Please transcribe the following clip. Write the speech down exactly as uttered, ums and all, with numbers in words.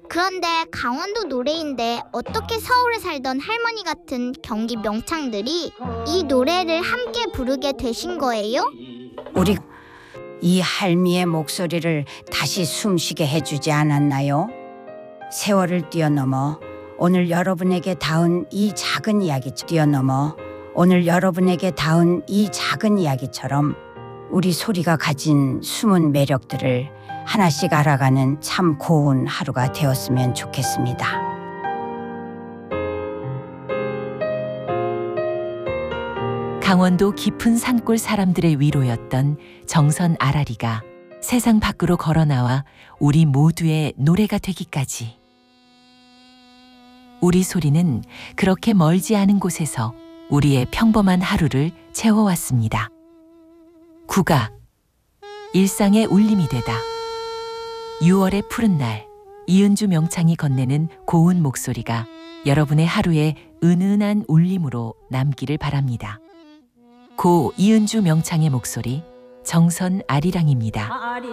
그런데 강원도 노래인데 어떻게 서울에 살던 할머니 같은 경기 명창들이 이 노래를 함께 부르게 되신 거예요? 우리 이 할미의 목소리를 다시 숨쉬게 해주지 않았나요? 세월을 뛰어넘어 오늘 여러분에게 닿은 이 작은 이야기 뛰어넘어 오늘 여러분에게 닿은 이 작은 이야기처럼 우리 소리가 가진 숨은 매력들을 하나씩 알아가는 참 고운 하루가 되었으면 좋겠습니다. 강원도 깊은 산골 사람들의 위로였던 정선 아라리가 세상 밖으로 걸어나와 우리 모두의 노래가 되기까지. 우리 소리는 그렇게 멀지 않은 곳에서 우리의 평범한 하루를 채워왔습니다. 국악, 일상의 울림이 되다. 유월의 푸른 날, 이은주 명창이 건네는 고운 목소리가 여러분의 하루에 은은한 울림으로 남기를 바랍니다. 고 이은주 명창의 목소리, 정선 아리랑입니다.